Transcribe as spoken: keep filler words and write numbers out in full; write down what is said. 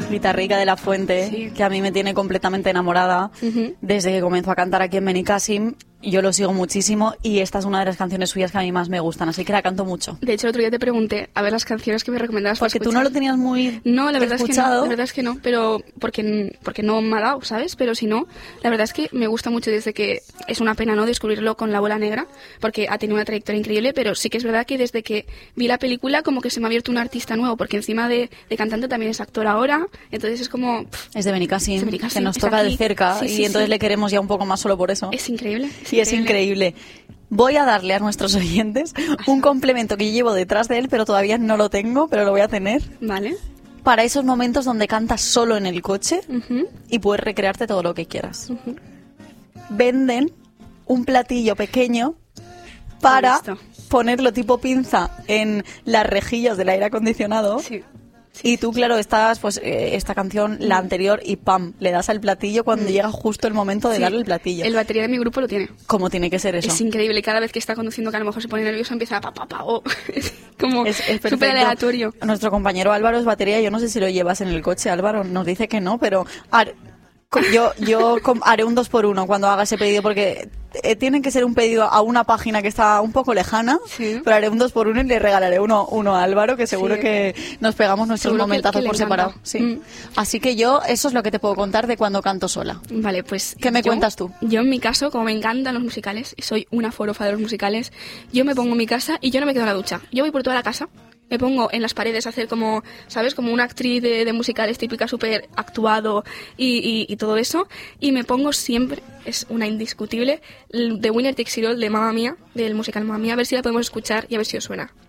Guitarrica de la Fuente, sí. que a mí me tiene completamente enamorada. Uh-huh. Desde que comenzó a cantar aquí en Benicàssim, yo lo sigo muchísimo y esta es una de las canciones suyas que a mí más me gustan, así que la canto mucho. De hecho, el otro día te pregunté a ver las canciones que me recomendabas. Porque tú no lo tenías muy No, la verdad escuchado. es que no, la verdad es que no, pero porque, porque no me ha dado, ¿sabes? Pero si no, la verdad es que me gusta mucho desde que es una pena no descubrirlo con La Bola Negra, porque ha tenido una trayectoria increíble, pero sí que es verdad que desde que vi la película como que se me ha abierto un artista nuevo, porque encima de, de cantante también es actor ahora, entonces es como... Pff, es de Benicàssim, es de Benicàssim, que nos toca aquí. de cerca sí, y sí, entonces sí. le queremos ya un poco más solo por eso. Es increíble. Es sí, increíble. es increíble. Voy a darle a nuestros oyentes un complemento que yo llevo detrás de él, pero todavía no lo tengo, pero lo voy a tener. Vale. Para esos momentos donde cantas solo en el coche uh-huh. y puedes recrearte todo lo que quieras. Uh-huh. Venden un platillo pequeño para ponerlo tipo pinza en las rejillas del aire acondicionado. Sí. Sí, y tú, claro, estás, pues, eh, esta canción, la anterior, y pam, le das al platillo cuando mm. llega justo el momento de sí. darle el platillo. El batería de mi grupo lo tiene. ¿Cómo tiene que ser eso? Es increíble. Cada vez que está conduciendo, que a lo mejor se pone nervioso, empieza a pa, pa, pa, oh. Es como es, es súper aleatorio. Nuestro compañero Álvaro es batería. Yo no sé si lo llevas en el coche, Álvaro. Nos dice que no, pero... Ar- Yo, yo haré un dos por uno cuando haga ese pedido, porque eh, tiene que ser un pedido a una página que está un poco lejana, sí. pero haré un dos por uno y le regalaré uno, uno a Álvaro, que seguro sí. que nos pegamos nuestros seguro momentazos que, que por separado. Sí. Mm. Así que yo, eso es lo que te puedo contar de cuando canto sola. Vale, pues... ¿Qué me yo, cuentas tú? Yo en mi caso, como me encantan los musicales, y soy una forofa de los musicales, yo me pongo en mi casa y yo no me quedo en la ducha. Yo voy por toda la casa. Me pongo en las paredes a hacer como, ¿sabes? Como una actriz de, de musicales típica, súper actuado y, y, y todo eso. Y me pongo siempre, es una indiscutible, The Winner Takes It All de Mamma Mía, del musical Mamma Mía, a ver si la podemos escuchar y a ver si os suena.